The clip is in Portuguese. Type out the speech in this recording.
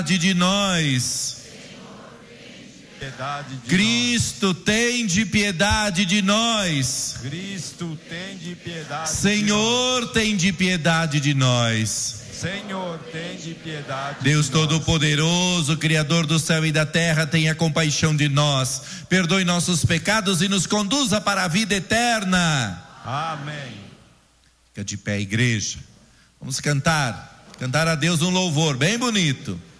de nós. Cristo, tem de piedade de nós. Cristo, tem de piedade. Senhor, tem de piedade de nós. Senhor, tem de piedade. Deus Todo-Poderoso, Criador do céu e da terra, tenha compaixão de nós. Perdoe nossos pecados e nos conduza para a vida eterna. Amém. Fica de pé, igreja. Vamos cantar a Deus um louvor bem bonito.